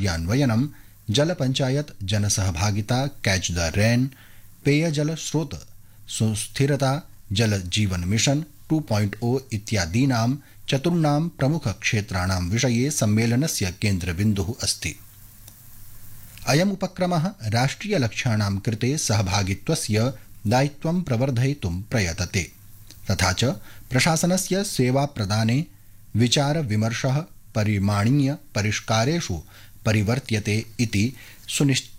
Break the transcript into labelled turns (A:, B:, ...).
A: कार्यान्वयनं, जलपञ्चायत, जनसहभागिता, catch the rain, पेयजल स्रोत सुस्थिरता, जल जीवन मिशन 2.0 इत्यादीनां चतुर्णां प्रमुखक्षेत्राणां विषये सम्मेलनस्य केन्द्रबिन्दुः अस्ति। अयम् उपक्रमः राष्ट्रियलक्ष्याणां कृते सहभागित्वस्य दायित्वं प्रवर्धयितुं प्रयतते, तथा च प्रशासनस्य सेवाप्रदाने विचारविमर्शः परिमाणीय परिष्कारेषु परिवर्त्यते इति सुनिश्चितम्।